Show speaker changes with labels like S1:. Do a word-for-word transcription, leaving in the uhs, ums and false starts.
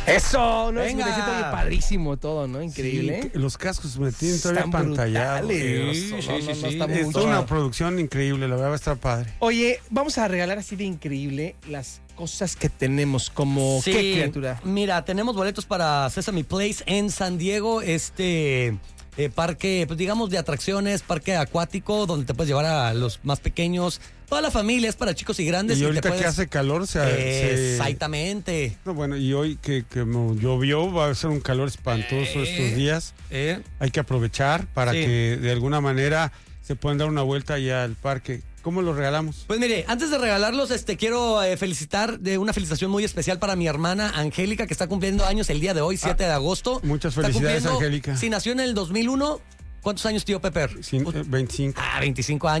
S1: Eso, no,
S2: Venga.
S1: cincuenta y siete, oye, padrísimo todo, ¿no? Increíble.
S3: Sí, los cascos me tienen todavía
S1: Están
S3: pantallados.
S1: brutales.
S2: Sí,
S1: No,
S2: sí,
S1: no,
S2: sí,
S1: no,
S2: sí.
S1: está
S3: Es
S1: muy
S3: toda
S1: chido.
S3: una producción increíble, la verdad va a estar padre.
S1: Oye, vamos a regalar así de increíble las cosas que tenemos, como
S2: Sí,
S1: qué criatura.
S2: Mira, tenemos boletos para Sesame Place en San Diego, este eh, parque, pues digamos, de atracciones, parque acuático, donde te puedes llevar a los más pequeños. Toda la familia es para chicos y grandes.
S3: Y
S2: te
S3: ahorita
S2: puedes-
S3: que hace calor, se, se-
S2: Exactamente.
S3: No, bueno, y hoy que, que mo- llovió, va a ser un calor espantoso
S2: Eh.
S3: estos días.
S2: Eh,
S3: Hay que aprovechar para
S2: Sí.
S3: que de alguna manera se puedan dar una vuelta allá al parque. ¿Cómo lo regalamos?
S2: Pues mire, antes de regalarlos, este quiero eh, felicitar de una felicitación muy especial para mi hermana Angélica, que está cumpliendo años el día de hoy, siete de agosto.
S3: muchas
S2: Está
S3: felicidades,
S2: cumpliendo-
S3: Angélica.
S2: Sí, nació en el dos mil uno. ¿Cuántos años, tío Pepper?
S3: Cin- eh, veinticinco.
S2: Ah, veinticinco años.